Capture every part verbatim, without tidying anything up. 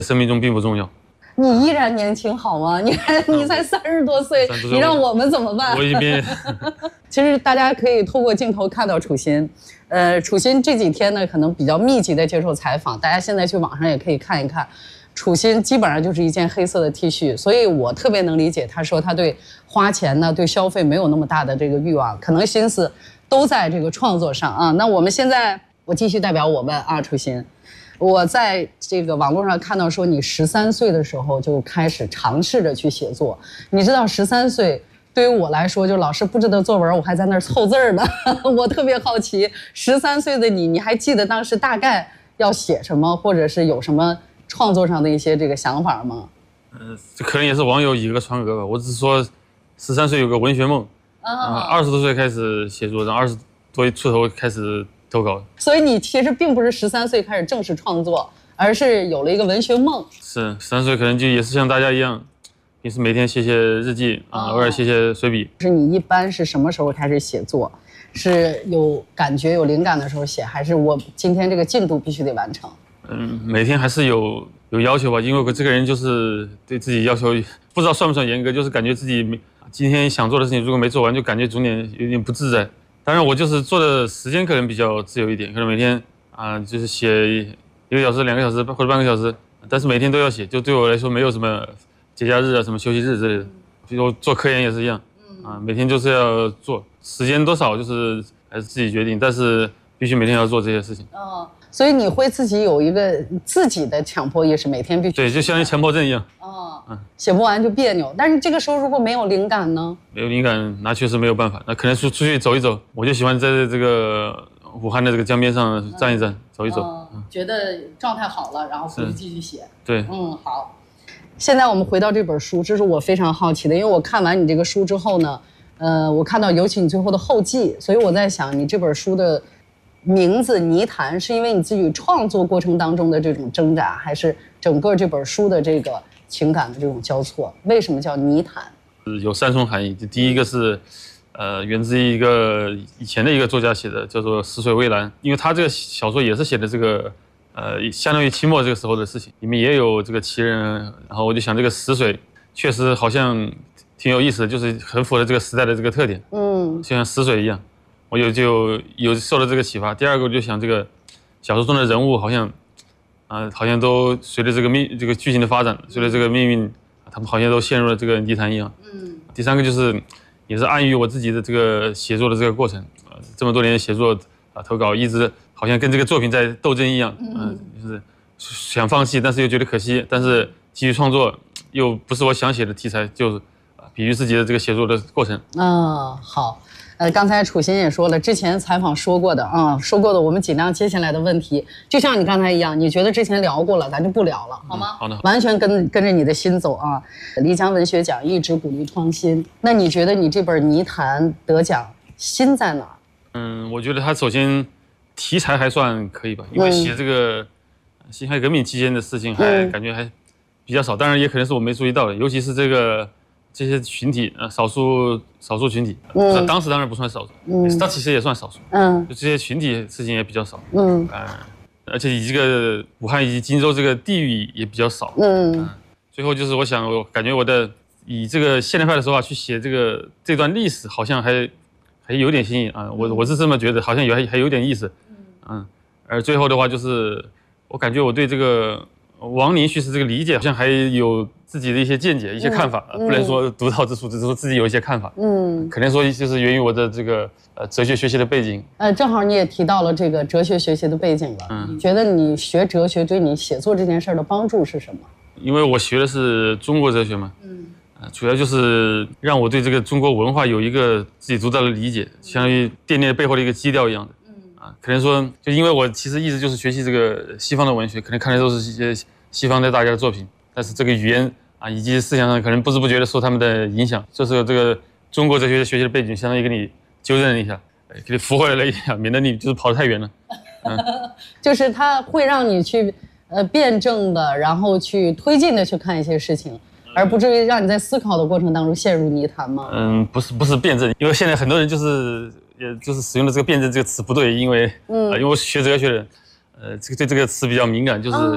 生命中并不重要。 你依然年轻好吗？你还你才三十多岁，你让我们怎么办？ 我已经变。 其实大家可以透过镜头看到楚昕，呃，楚昕这几天呢可能比较密集的接受采访，大家现在去网上也可以看一看。楚昕基本上就是一件黑色的 T 恤，所以我特别能理解他说他对花钱呢、对消费没有那么大的这个欲望，可能心思都在这个创作上啊。那我们现在我继续代表我问啊，楚昕。我在这个网络上看到说，你十三岁的时候就开始尝试着去写作。你知道，十三岁对于我来说，就老师布置的作文，我还在那儿凑字儿呢。我特别好奇，十三岁的你，你还记得当时大概要写什么，或者是有什么创作上的一些这个想法吗？ 嗯、呃，这可能也是网友以讹传讹吧。我只是说，十三岁有个文学梦，啊，二十多岁开始写作，然后二十多出头开始投稿。 所以你其实并不是十三岁开始正式创作，而是有了一个文学梦。 是十三岁可能就也是像大家一样，平时每天写写日记啊，偶尔写写随笔。 是你一般是什么时候开始写作？是有感觉有灵感的时候写，还是我今天这个进度必须得完成？ 嗯，每天还是有有要求吧，因为我这个人就是对自己要求不知道算不算严格，就是感觉自己没今天想做的事情如果没做完，就感觉总点有点不自在。当然，我就是做的时间可能比较自由一点，可能每天啊、呃、就是写一个小时、两个小时或者半个小时，但是每天都要写，就对我来说没有什么节假日啊、什么休息日之类的。比如做科研也是一样，啊，每天就是要做，时间多少就是还是自己决定，但是必须每天要做这些事情。 哦，所以你会自己有一个自己的强迫意识，每天必须对，就相当于强迫症一样。 哦，嗯，写不完就别扭。但是这个时候如果没有灵感呢？ 没有灵感，那确实没有办法。那可能出出去走一走，我就喜欢在这个武汉的这个江边上站一站，嗯、走一走、 哦嗯。觉得状态好了，然后回去继续写。 对， 嗯，好。现在我们回到这本书，这是我非常好奇的，因为我看完你这个书之后呢，呃，我看到尤其你最后的后记，所以我在想，你这本书的名字《泥潭》是因为你自己创作过程当中的这种挣扎，还是整个这本书的这个情感的这种交错？为什么叫泥潭？ 有三重含义。第一个是，呃，源自于一个以前的一个作家写的，叫做《死水蔚蓝》，因为他这个小说也是写的这个，呃，相当于清末这个时候的事情，里面也有这个奇人。然后我就想，这个死水确实好像挺有意思的，就是很符合这个时代的这个特点，嗯，就像死水一样。我有就有受了这个启发。第二个我就想，这个小说中的人物好像，啊、呃，好像都随着这个命这个剧情的发展，随着这个命运，他们好像都陷入了这个泥潭一样。嗯。第三个就是，也是暗喻我自己的这个写作的这个过程。啊、呃，这么多年写作啊、呃，投稿一直好像跟这个作品在斗争一样。嗯、呃，就是想放弃，但是又觉得可惜，但是继续创作又不是我想写的题材，就是啊，比喻自己的这个写作的过程。 嗯，好。呃，刚才楚昕也说了，之前采访说过的啊、嗯，说过的，我们尽量接下来的问题，就像你刚才一样，你觉得之前聊过了，咱就不聊了，好吗？ 嗯、好的， 完全跟跟着你的心走啊。丽江文学奖一直鼓励创新，那你觉得你这本《泥潭》得奖新在哪儿？ 嗯，我觉得它首先题材还算可以吧，因为写这个辛亥革命期间的事情还感觉还比较少，当然也可能是我没注意到的，尤其是这个。这些群体，呃，少数少数群体，嗯，当时当然不算少数，嗯，它其实也算少数，嗯，就这些群体事情也比较少，嗯，呃，而且以这个武汉以及荆州这个地域也比较少，嗯，呃、最后就是我想，我感觉我的以这个现代派的手法去写这个这段历史，好像还还有点新颖啊，我我是这么觉得，好像有还还有点意思，嗯，而最后的话就是，我感觉我对这个亡灵叙事这个理解，好像还有自己的一些见解、一些看法，嗯、不能说独到之处，只是说自己有一些看法。嗯，可能说就是源于我的这个呃哲学学习的背景。呃， 正好你也提到了这个哲学学习的背景了。嗯，你觉得你学哲学对你写作这件事的帮助是什么？ 因为我学的是中国哲学嘛。嗯。呃，主要就是让我对这个中国文化有一个自己独到的理解，相当于奠定背后的一个基调一样的。嗯。啊，可能说就因为我其实一直就是学习这个西方的文学，可能看的都是一些西方的大家的作品，但是这个语言。啊，以及思想上可能不知不觉的受他们的影响，就是这个中国哲学学习的背景，相当于给你纠正了一下，给你扶回来了一下，免得你就是跑得太远了。嗯， 就是它会让你去呃辩证的，然后去推进的去看一些事情，而不至于让你在思考的过程当中陷入泥潭吗？ 嗯，不是不是辩证，因为现在很多人就是也就是使用的这个辩证这个词不对，因为嗯、呃，因为我学哲学的，呃，这个对这个词比较敏感，就是。嗯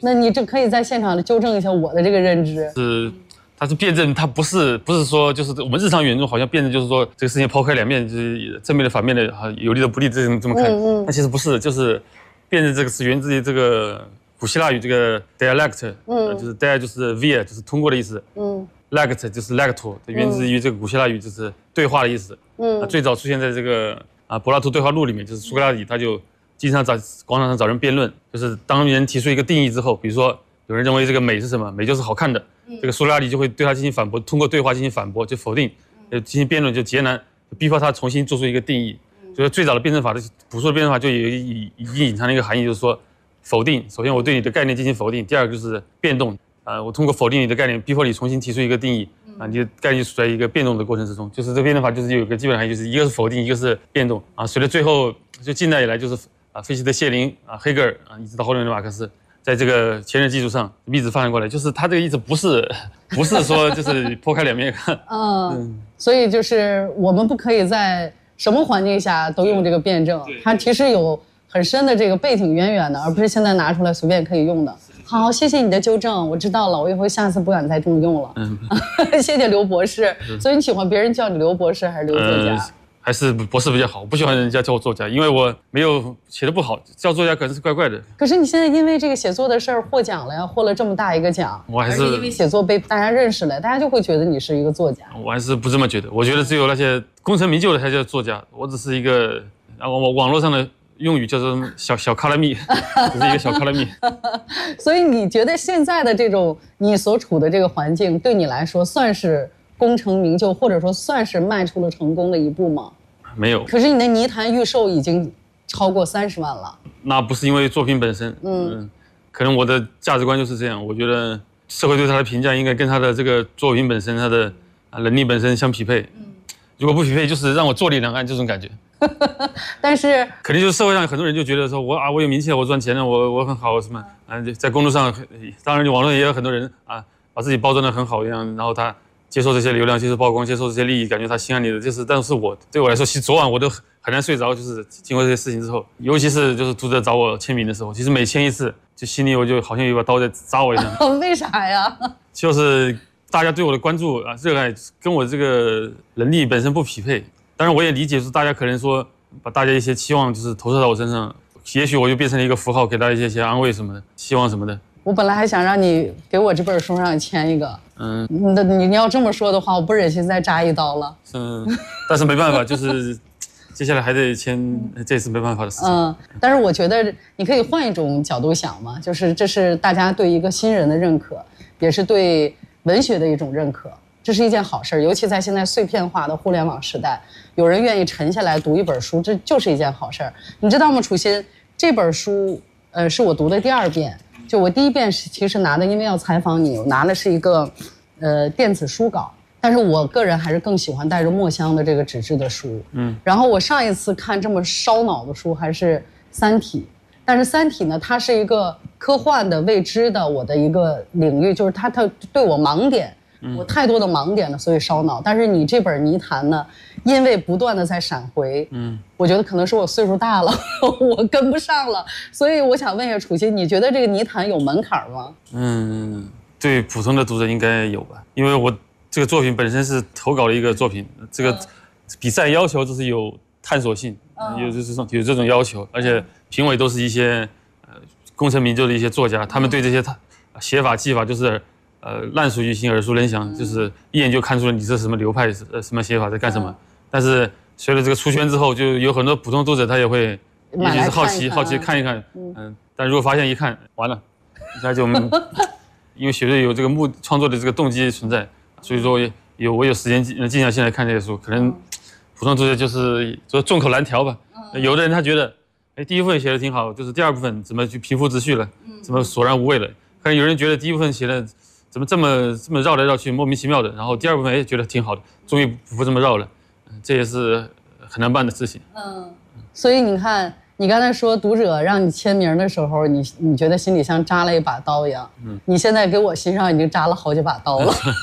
那你这可以在现场纠正一下我的这个认知。 是，它是辩证，它不是不是说就是我们日常语言中好像辩证就是说这个事情抛开两面，就是正面的、反面的，有利的、不利的这这么看。嗯嗯。但其实不是，就是辩证这个词源自于这个古希腊语这个 dialect， 嗯，就是 dia 就是 via 就是通过的意思，嗯 ，lect 就是 lector， 源自于这个古希腊语就是对话的意思。嗯。最早出现在这个啊柏拉图对话录里面，就是苏格拉底他就经常在广场上找人辩论，就是当人提出一个定义之后，比如说有人认为这个美是什么，美就是好看的，这个苏格拉底就会对他进行反驳，通过对话进行反驳，就否定，呃进行辩论，就劫难，逼迫他重新做出一个定义。所以最早的辩证法的朴素的辩证法就有已已经隐藏了一个含义，就是说否定。首先我对你的概念进行否定，第二个就是变动，啊、呃，我通过否定你的概念，逼迫你重新提出一个定义，啊，你的概念处在一个变动的过程之中。就是这个辩证法就是有一个基本含义，就是一个是否定，一个是变动啊。随着最后就近代以来就是啊，费希特、谢林啊、黑格尔啊，一直到后面的马克思。在这个前人基础上一直发展过来，就是他这个意思不是不是说就是剖开两面看，嗯, 嗯， 所以就是我们不可以在什么环境下都用这个辩证，它其实有很深的这个背景渊源的，而不是现在拿出来随便可以用的。好，谢谢你的纠正，我知道了，我以后下次不敢再这么用了。嗯，谢谢刘博士。所以你喜欢别人叫你刘博士还是刘作家？呃还是博士比较好，我不喜欢人家叫我作家，因为我没有写的不好，叫作家可能是怪怪的。 可是你现在因为这个写作的事儿获奖了呀，获了这么大一个奖， 我还是因为写作被大家认识了，大家就会觉得你是一个作家。 我还是不这么觉得，我觉得只有那些功成名就的才叫作家，我只是一个，然后网络上的用语叫做小小卡拉蜜，只是一个小卡拉蜜。 所以你觉得现在的这种你所处的这个环境，对你来说算是功成名就，或者说算是迈出了成功的一步吗？ 没有。 可是你的泥潭预售已经超过三十万了。 那不是因为作品本身，嗯，嗯可能我的价值观就是这样。我觉得社会对他的评价应该跟他的这个作品本身、他的能力本身相匹配。嗯，如果不匹配，就是让我坐立两岸这种感觉。 但是肯定就是社会上很多人就觉得说我啊，我有名气了，我赚钱了，我我很好什么啊，在公路上，当然网络也有很多人啊，把自己包装得很好一样，然后他接受这些流量，接受曝光，接受这些利益，感觉他心安理得。就是，但是我对我来说，其实昨晚我都很难睡着，就是经过这些事情之后，尤其是就是读者找我签名的时候，其实每签一次，就心里我就好像有把刀在扎我一样。 为啥呀？ 就是大家对我的关注啊、热爱，跟我这个能力本身不匹配。当然，我也理解，说大家可能说把大家一些期望就是投射到我身上，也许我就变成了一个符号，给大家一些些安慰什么的，希望什么的。 我本来还想让你给我这本书上签一个，嗯，那你你要这么说的话，我不忍心再扎一刀了。 嗯，但是没办法，就是接下来还得签，这是没办法的事情。 嗯，但是我觉得你可以换一种角度想嘛，就是这是大家对一个新人的认可，也是对文学的一种认可。这是一件好事，尤其在现在碎片化的互联网时代，有人愿意沉下来读一本书，这就是一件好事。你知道吗，楚心？这本书，呃，是我读的第二遍。就我第一遍是其实拿的，因为要采访你，我拿的是一个，呃，电子书稿。但是我个人还是更喜欢带着墨香的这个纸质的书。嗯。然后我上一次看这么烧脑的书还是《三体》，但是《三体》呢，它是一个科幻的、未知的我的一个领域，就是它它对我盲点。我太多的盲点了，所以烧脑。但是你这本泥潭呢，因为不断的在闪回，嗯，我觉得可能是我岁数大了，我跟不上了。所以我想问一下楚心，你觉得这个泥潭有门槛吗？ 嗯，对普通的读者应该有吧，因为我这个作品本身是投稿的一个作品，这个比赛要求就是有探索性，嗯、有这种有这种要求，而且评委都是一些呃功成名就的一些作家，他们对这些写法技法就是。呃，烂熟于心，耳熟能详，就是一眼就看出了你这什么流派，呃，什么写法在干什么。但是随着这个出圈之后，就有很多普通读者他也会，也许是好奇，好奇看一看，嗯，但如果发现一看完了，那就因为学队有这个目创作的这个动机存在，所以说有我有时间静静下心来看这些书，可能普通读者就是说众口难调吧。有的人他觉得，哎，第一部分写的挺好，就是第二部分怎么去平铺直叙了，怎么索然无味了。可能有人觉得第一部分写的。怎么这么这么绕来绕去，莫名其妙的？然后第二部分哎觉得挺好的，终于不这么绕了，这也是很难办的事情。嗯， 所以你看，你刚才说读者让你签名的时候，你你觉得心里像扎了一把刀一样。嗯，你现在给我心上已经扎了好几把刀了。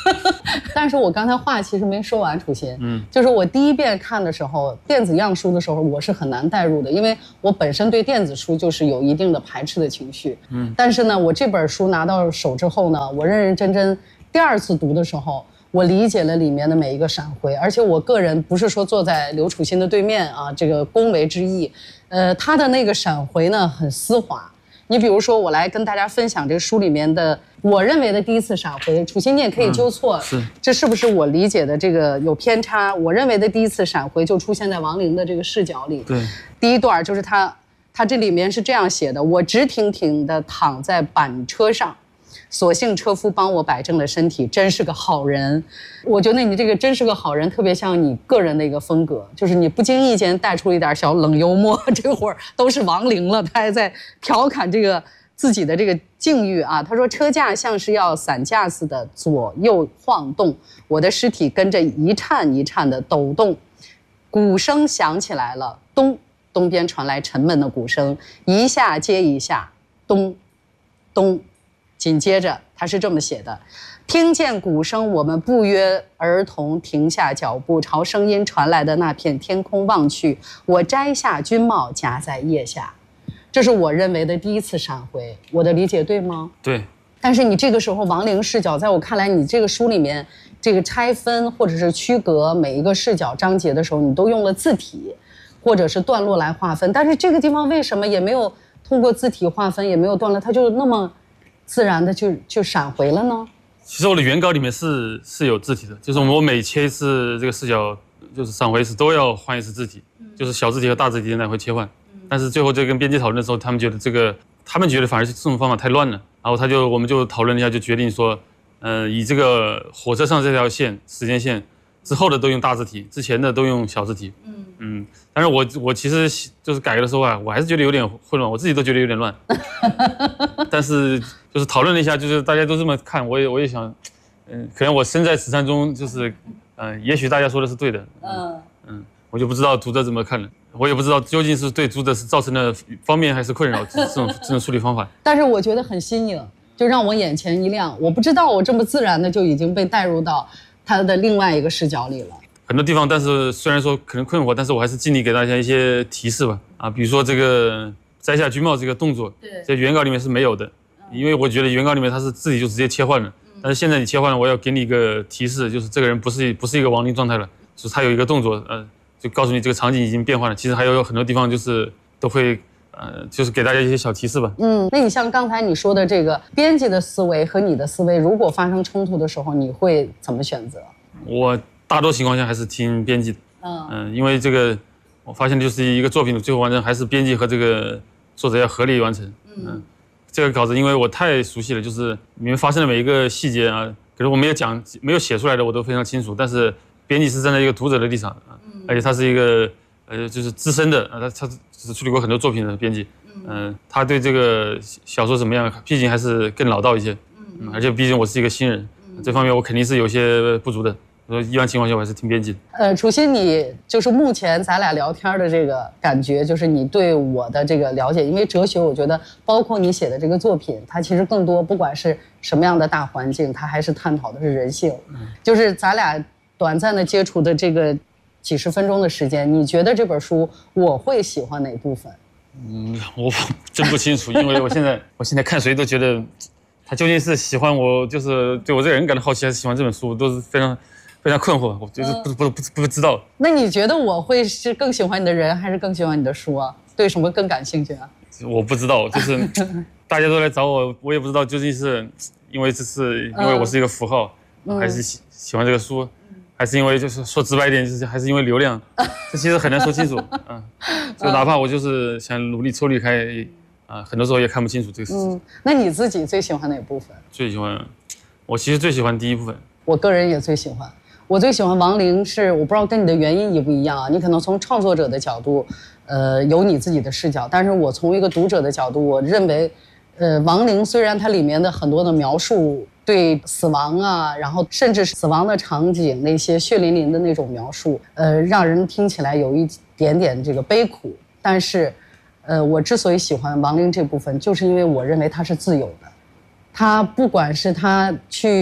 但是我刚才话其实没说完，楚昕，嗯，就是我第一遍看的时候，电子样书的时候，我是很难代入的，因为我本身对电子书就是有一定的排斥的情绪，嗯，但是呢，我这本书拿到手之后呢，我认认真真第二次读的时候，我理解了里面的每一个闪回，而且我个人不是说坐在刘楚昕的对面啊，这个恭维之意，呃，他的那个闪回呢很丝滑。你比如说，我来跟大家分享这个书里面的我认为的第一次闪回，楚昕你也可以纠错，嗯、是这是不是我理解的这个有偏差？我认为的第一次闪回就出现在王玲的这个视角里。 对， 第一段就是他，他这里面是这样写的：我直挺挺地躺在板车上。所幸车夫帮我摆正了身体，真是个好人。我觉得你这个真是个好人，特别像你个人的一个风格，就是你不经意间带出一点小冷幽默。这会儿都是亡灵了，他还在调侃这个自己的这个境遇啊。他说车架像是要散架似的左右晃动，我的尸体跟着一颤一颤的抖动，鼓声响起来了，咚，东边传来沉闷的鼓声，一下接一下，咚，咚。紧接着他是这么写的：听见鼓声，我们不约而同停下脚步，朝声音传来的那片天空望去。我摘下军帽，夹在腋下。这是我认为的第一次闪回，我的理解对吗？ 对。 但是你这个时候亡灵视角，在我看来，你这个书里面这个拆分或者是区隔每一个视角章节的时候，你都用了字体或者是段落来划分。但是这个地方为什么也没有通过字体划分，也没有段落，它就那么自然的就就闪回了呢？ 其实我的原稿里面是是有字体的，就是我每切一次这个视角，就是闪回时都要换一次字体，嗯、就是小字体和大字体来回切换。嗯、但是最后就跟编辑讨论的时候，他们觉得这个，他们觉得反而是这种方法太乱了。然后他就我们就讨论了一下，就决定说，呃，以这个火车上这条线时间线之后的都用大字体，之前的都用小字体。嗯嗯。但是我我其实就是改的时候啊，我还是觉得有点混乱，我自己都觉得有点乱。但是就是讨论了一下，就是大家都这么看，我也我也想，嗯，可能我身在此山中，就是，嗯、呃，也许大家说的是对的，嗯嗯，我就不知道读者怎么看了，我也不知道究竟是对读者是造成了方便还是困扰这种这种处理方法。 但是我觉得很新颖，就让我眼前一亮，我不知道我这么自然的就已经被带入到他的另外一个视角里了。 很多地方，但是虽然说可能困惑，但是我还是尽力给大家一些提示吧。啊，比如说这个摘下军帽这个动作，在原稿里面是没有的，因为我觉得原稿里面它是自己就直接切换了，但是现在你切换了，我要给你一个提示，就是这个人不是不是一个亡灵状态了，就是他有一个动作，呃，就告诉你这个场景已经变换了。其实还有很多地方就是都会，呃，就是给大家一些小提示吧。嗯， 那你像刚才你说的这个编辑的思维和你的思维，如果发生冲突的时候，你会怎么选择？ 我大多情况下还是听编辑的，嗯嗯，因为这个我发现就是一个作品的最后完成还是编辑和这个作者要合力完成，嗯，嗯这个稿子因为我太熟悉了，就是里面发生的每一个细节啊，可能我没有讲没有写出来的我都非常清楚，但是编辑是站在一个读者的立场啊，嗯、而且他是一个呃就是资深的啊，他他是处理过很多作品的编辑，嗯、呃，他对这个小说怎么样，毕竟还是更老道一些，嗯，而且毕竟我是一个新人，嗯、这方面我肯定是有些不足的。一般情况下我还是听编辑的。 呃，楚昕，你就是目前咱俩聊天的这个感觉，就是你对我的这个了解，因为哲学，我觉得包括你写的这个作品，它其实更多不管是什么样的大环境，它还是探讨的是人性。嗯、就是咱俩短暂的接触的这个几十分钟的时间，你觉得这本书我会喜欢哪部分？ 嗯，我真不清楚，因为我现在我现在看谁都觉得他究竟是喜欢我，就是对我这个人感到好奇，还是喜欢这本书，都是非常。非常困惑，我就是不不不不知道。 那你觉得我会是更喜欢你的人，还是更喜欢你的书啊？对什么更感兴趣啊？ 我不知道，就是大家都来找我，我也不知道究竟是因为这是因为我是一个符号，嗯、还是喜喜欢这个书，嗯、还是因为就是说直白一点，就是还是因为流量，这其实很难说清楚。嗯，就哪怕我就是想努力抽离开，啊，很多时候也看不清楚这个事情。嗯， 那你自己最喜欢哪部分？ 最喜欢，我其实最喜欢第一部分。 我个人也最喜欢。我最喜欢亡灵是，我不知道跟你的原因一不一样啊。你可能从创作者的角度，呃，有你自己的视角，但是我从一个读者的角度，我认为，呃，亡灵虽然它里面的很多的描述对死亡啊，然后甚至是死亡的场景那些血淋淋的那种描述，呃，让人听起来有一点点这个悲苦，但是，呃，我之所以喜欢亡灵这部分，就是因为我认为它是自由的，它不管是它去。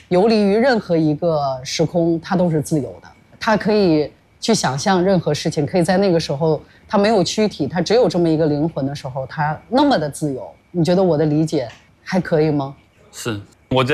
游离于任何一个时空，他都是自由的，他可以去想象任何事情，可以在那个时候他没有躯体，他只有这么一个灵魂的时候，他那么的自由。你觉得我的理解还可以吗？ 是，